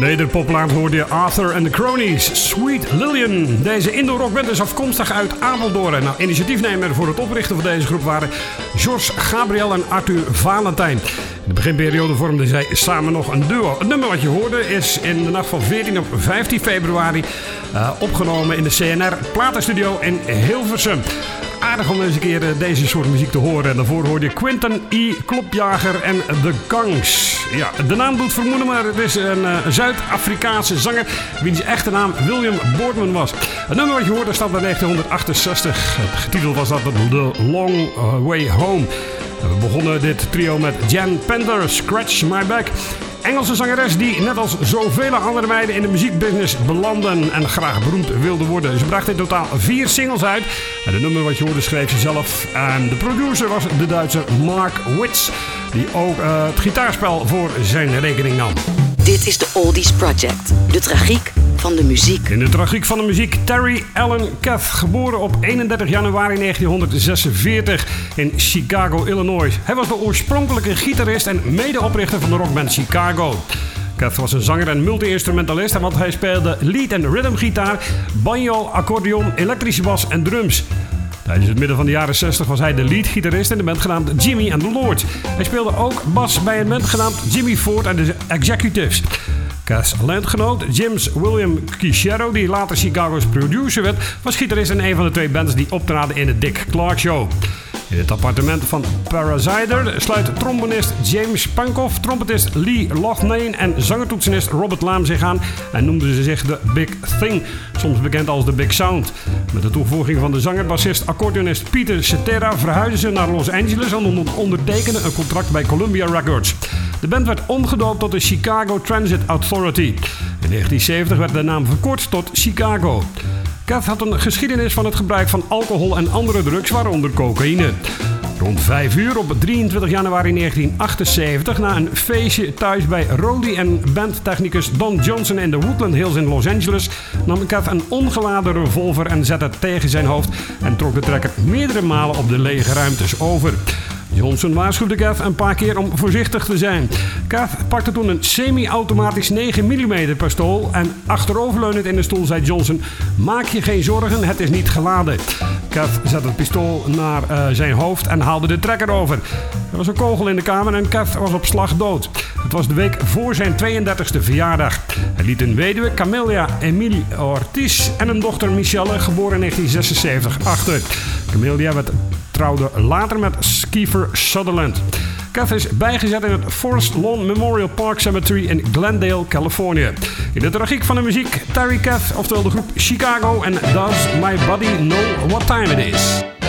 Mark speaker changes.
Speaker 1: Nederpoplaat hoorde je Arthur and the Cronies, Sweet Lillian. Deze Indo-rockband is afkomstig uit Apeldoorn. En initiatiefnemer voor het oprichten van deze groep waren George Gabriel en Arthur Valentijn. In de beginperiode vormden zij samen nog een duo. Het nummer wat je hoorde is in de nacht van 14 op 15 februari opgenomen in de CNR Platenstudio in Hilversum. Aardig om eens een keer deze soort muziek te horen. En daarvoor hoorde je Quinten E. Klopjager en The Gangs. Ja, de naam doet vermoeden, maar het is een Zuid-Afrikaanse zanger wiens echte naam William Boardman was. Het nummer wat je hoorde staat bij 1968. Getiteld was dat The Long Way Home. We begonnen dit trio met Jan Pender, Scratch My Back. Engelse zangeres die net als zoveel andere meiden in de muziekbusiness belanden en graag beroemd wilde worden. Ze bracht in totaal 4 singles uit. En het nummer wat je hoorde schreef ze zelf. En de producer was de Duitser Mark Witz, die ook het gitaarspel voor zijn rekening nam.
Speaker 2: Dit is de Oldies Project, de tragiek van de muziek.
Speaker 1: In de tragiek van de muziek, Terry Allen Kath, geboren op 31 januari 1946 in Chicago, Illinois. Hij was de oorspronkelijke gitarist en medeoprichter van de rockband Chicago. Kath was een zanger en multi-instrumentalist, want hij speelde lead- en rhythmgitaar, banjo, accordeon, elektrische bas en drums. Tijdens het midden van de jaren 60 was hij de leadgitarist in de band genaamd Jimmy and the Lords. Hij speelde ook bas bij een band genaamd Jimmy Ford and the Executives. Kath's landgenoot James William Kishero, die later Chicago's producer werd, was gitarist in een van de 2 bands die optraden in de Dick Clark Show. In het appartement van Parasider sluit trombonist James Pankoff, trompetist Lee Loughnane en zangertoetsenist Robert Lamm zich aan en noemden ze zich de Big Thing, soms bekend als de Big Sound. Met de toevoeging van de zanger, bassist, accordeonist Peter Cetera verhuisden ze naar Los Angeles en ondertekenden een contract bij Columbia Records. De band werd omgedoopt tot de Chicago Transit Authority. In 1970 werd de naam verkort tot Chicago. Kath had een geschiedenis van het gebruik van alcohol en andere drugs, waaronder cocaïne. Rond 5 uur op 23 januari 1978, na een feestje thuis bij Roddy en bandtechnicus Don Johnson in de Woodland Hills in Los Angeles, nam Kath een ongeladen revolver en zette het tegen zijn hoofd en trok de trekker meerdere malen op de lege ruimtes over. Johnson waarschuwde Kath een paar keer om voorzichtig te zijn. Kath pakte toen een semi-automatisch 9 mm pistool en achteroverleunend in de stoel zei Johnson: "Maak je geen zorgen, het is niet geladen." Kath zette het pistool naar zijn hoofd en haalde de trekker over. Er was een kogel in de kamer en Kath was op slag dood. Het was de week voor zijn 32e verjaardag. Hij liet een weduwe, Camelia Emily Ortiz, en een dochter Michelle, geboren in 1976, achter. Camelia trouwde later met Kiefer Sutherland. Kath is bijgezet in het Forest Lawn Memorial Park Cemetery in Glendale, Californië. In de tragiek van de muziek, Terry Kath, oftewel de groep Chicago en Does My Body Know What Time It Is?